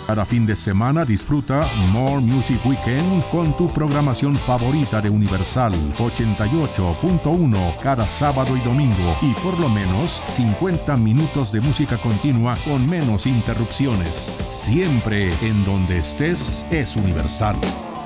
Cada fin de semana disfruta More Music Weekend con tu programación favorita de Universal 88.1 cada sábado y domingo, y por lo menos 50 minutos de música continua con menos interrupciones. Siempre en donde estés es Universal.